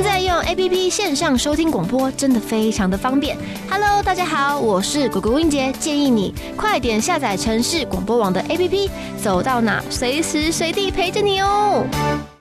现在用 APP 线上收听广播真的非常的方便。Hello， 大家好，我是狗狗英杰，建议你快点下载城市广播网的 APP， 走到哪随时随地陪着你哦。